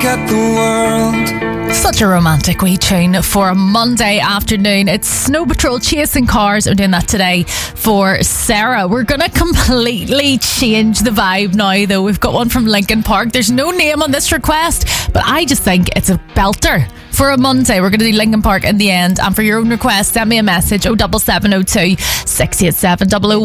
at the world. Such a romantic wee tune for a Monday afternoon. It's Snow Patrol Chasing Cars. I'm doing that today for Sarah. We're going to completely change the vibe now, though. We've got one from Linkin Park. There's no name on this request, but I just think it's a belter for a Monday. We're going to do Linkin Park in the end. And for your own request, send me a message 07702 687 001.